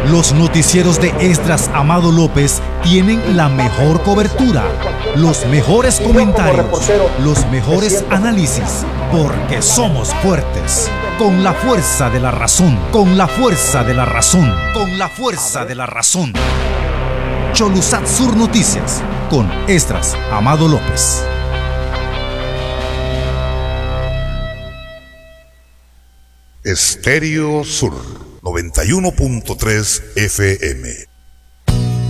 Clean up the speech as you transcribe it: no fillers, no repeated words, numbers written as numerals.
Los noticieros de Esdras Amado López tienen la mejor cobertura, los mejores comentarios, los mejores análisis, porque somos fuertes. Con la fuerza de la razón, con la fuerza de la razón, con la fuerza de la razón. Cholusat Sur Noticias, con Esdras Amado López. Estéreo Sur 91.3 FM.